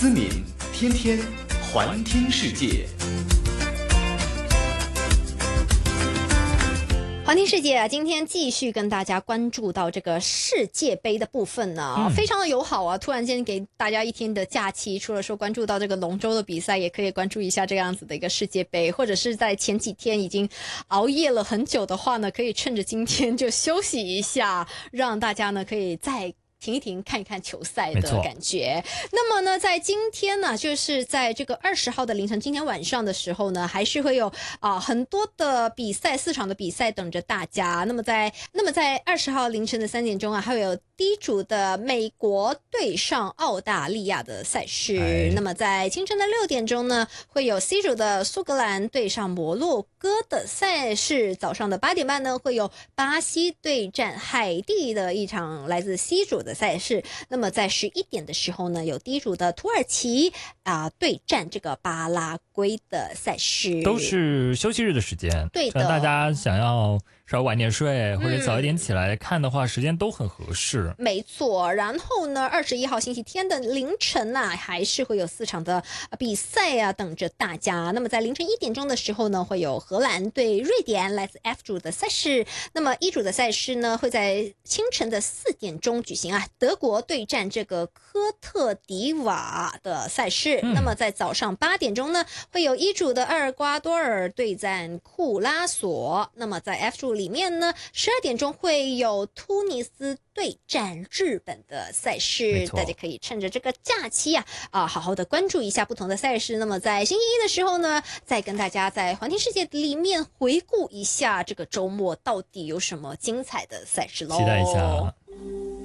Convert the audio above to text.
思敏天天环听世界。 环听世界啊，今天继续跟大家关注到这个世界杯的部分呢，非常的友好啊！突然间给大家一天的假期，除了说关注到这个龙舟的比赛，也可以关注一下这样子的一个世界杯，或者是在前几天已经熬夜了很久的话呢，可以趁着今天就休息一下，让大家呢可以再停一停，看一看球赛的感觉。那么呢，在今天呢，就是在这个20号的凌晨，今天晚上的时候呢，还是会有很多的比赛，4场的比赛等着大家。那么在20号凌晨的3点钟啊，还会有D组的美国对上澳大利亚的赛事。那么在清晨的6点钟呢，会有 C 组的苏格兰对上摩洛哥的赛事。早上的8点半呢，会有巴西对战海地的一场来自 C 组的赛事。那么在11点的时候呢，有 D 组的土耳其对战这个巴拉圭的赛事。 都是休息日的时间， 对的， 大家想要稍微晚点睡或者早一点起来看的话，时间都很合适。 没错。然后呢，21号星期天的凌晨啊，还是会有4场的比赛啊等着大家。那么在凌晨1点钟的时候呢，会有荷兰对瑞典来自 F 组的赛事。那么E 组的赛事呢，会在清晨的4点钟举行啊，德国对战这个科特迪瓦的赛事。那么在早上8点钟呢，会有E 组的厄尔瓜多尔对战库拉索。那么在 F 组里面呢，12点钟会有突尼斯对战日本的赛事。大家可以趁着这个假期好好的关注一下不同的赛事。那么在星期一的时候呢，再跟大家在环听世界里面回顾一下这个周末到底有什么精彩的赛事咯。 期待一下。